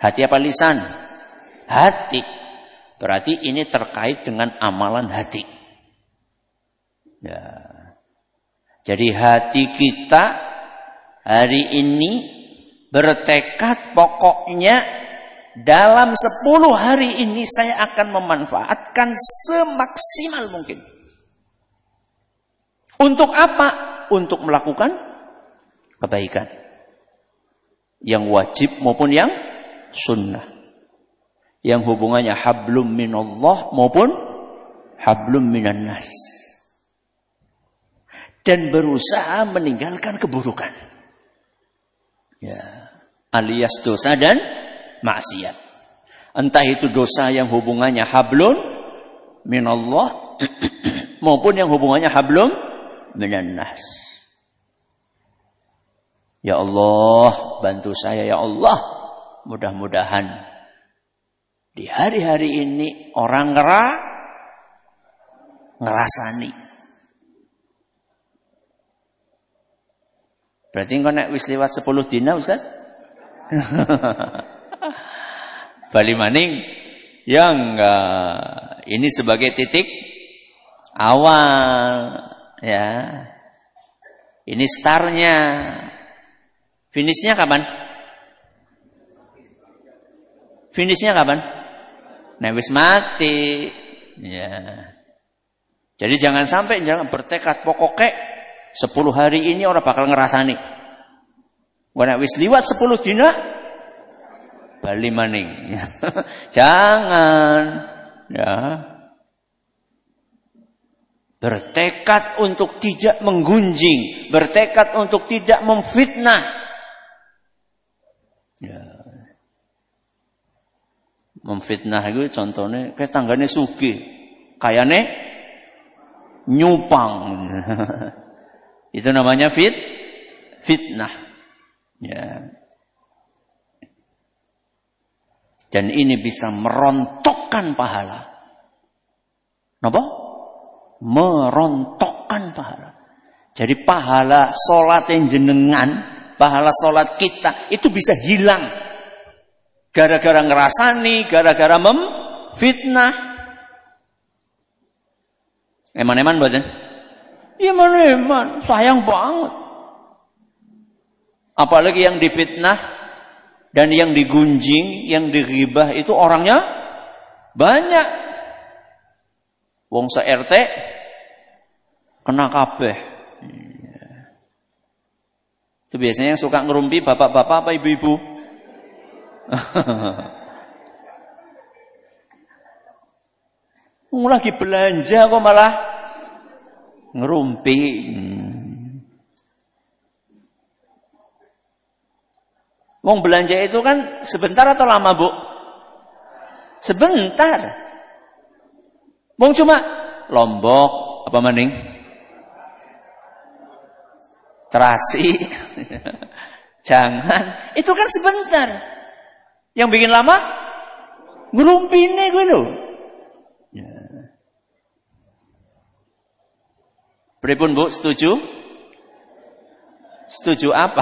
Hati apa lisan? Hati. Berarti ini terkait dengan amalan hati. Ya. Jadi hati kita hari ini bertekad pokoknya dalam 10 hari ini saya akan memanfaatkan semaksimal mungkin. Untuk apa? Untuk melakukan kebaikan. Yang wajib maupun yang sunnah. Yang hubungannya hablum minallah maupun hablum minan nas. Dan berusaha meninggalkan keburukan. Ya, alias dosa dan maksiat. Entah itu dosa yang hubungannya hablun minallah maupun yang hubungannya hablum minan nas. Ya Allah, bantu saya ya Allah. Mudah-mudahan di hari-hari ini orang ngerasani. Berarti engko nek wis liwat 10 dina Ustaz? Bali maning? Ya enggak. Ini sebagai titik awal, ya. Ini startnya. Finishnya kapan? Finishnya kapan? Nek wis mati. Ya. Jadi jangan bertekad pokoknya 10 hari ini orang bakal ngerasani. Nek wis liwat 10 dina bali maning. Jangan, ya. Bertekad untuk tidak menggunjing, bertekad untuk tidak memfitnah. Ya. Memfitnah itu contohnya kayak tanggane sugih, kayane nyupang. Itu namanya fitnah. Ya. Dan ini bisa merontokkan pahala. Napa? Merontokkan pahala. Jadi pahala salat jenengan, pahala salat kita itu bisa hilang. Gara-gara ngerasani, gara-gara memfitnah. Eman-eman mboten? Eman-eman, sayang banget. Apalagi yang difitnah dan yang digunjing, yang dighibah itu orangnya banyak. Wong se-RT kena kabeh. Itu biasanya yang suka ngerumpi bapak-bapak apa ibu-ibu? Lagi belanja kok malah ngerumpi. Wong belanja itu kan sebentar atau lama, Bu? Sebentar. Wong cuma Lombok apa maning? Terasi. Jangan, itu kan sebentar. Yang bikin lama ngerumpine gue lho. Ya. Pripun Bu, setuju? Setuju apa?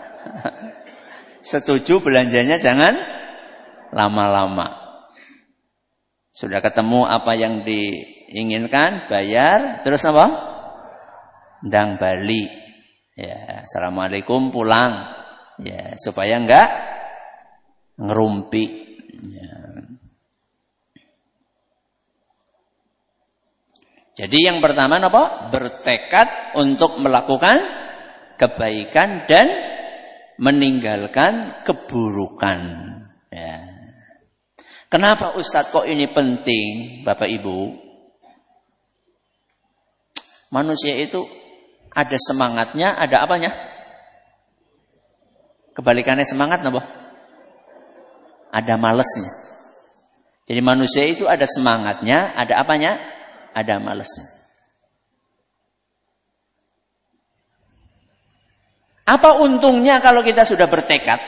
Setuju belanjanya jangan lama-lama. Sudah ketemu apa yang diinginkan, bayar, terus apa? Ndang bali. Ya, assalamualaikum, pulang. Ya, supaya enggak ngerumpi. Ya. Jadi yang pertama apa? Bertekad untuk melakukan kebaikan dan meninggalkan keburukan. Ya. Kenapa Ustadz kok ini penting, Bapak Ibu? Manusia itu ada semangatnya, ada apanya? Kebalikannya semangat apa? Ada malesnya. Jadi manusia itu ada semangatnya, ada apanya? Ada malesnya. Apa untungnya kalau kita sudah bertekad?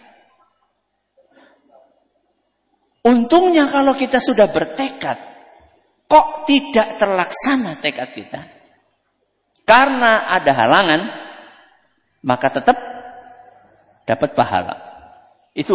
Untungnya kalau kita sudah bertekad, kok tidak terlaksana tekad kita? Karena ada halangan, maka tetap dapat pahala.